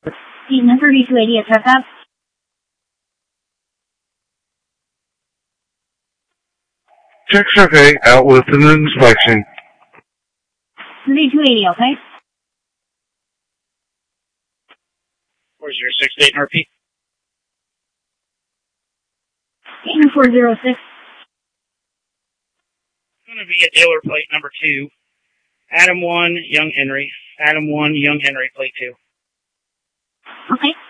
Signal 3280 at Tresab. Check survey out with an inspection. 3280, okay? 4068 RP. 406. Going to be a dealer plate number 2. Adam 1, Young Henry. Adam 1, Young Henry, plate 2. Okay.